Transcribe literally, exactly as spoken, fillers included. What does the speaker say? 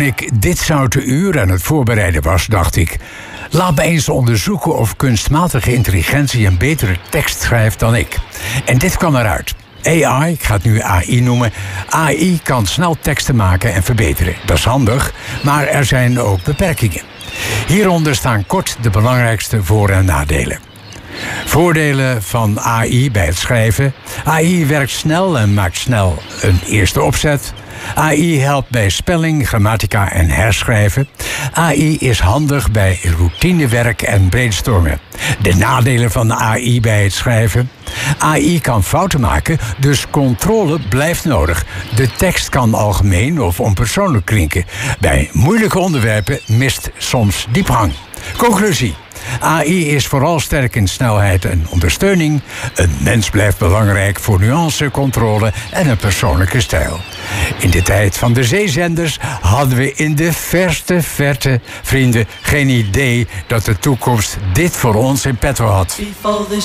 Toen ik dit zoute uur aan het voorbereiden was, dacht ik... laat me eens onderzoeken of kunstmatige intelligentie een betere tekst schrijft dan ik. En dit kwam eruit. A I, ik ga het nu A I noemen. A I kan snel teksten maken en verbeteren. Dat is handig, maar er zijn ook beperkingen. Hieronder staan kort de belangrijkste voor- en nadelen. Voordelen van A I bij het schrijven. A I werkt snel en maakt snel een eerste opzet. A I helpt bij spelling, grammatica en herschrijven. A I is handig bij routinewerk en brainstormen. De nadelen van de A I bij het schrijven. A I kan fouten maken, dus controle blijft nodig. De tekst kan algemeen of onpersoonlijk klinken. Bij moeilijke onderwerpen mist soms diepgang. Conclusie. A I is vooral sterk in snelheid en ondersteuning. Een mens blijft belangrijk voor nuance, controle en een persoonlijke stijl. In de tijd van de zeezenders hadden we in de verste verte, vrienden, geen idee dat de toekomst dit voor ons in petto had.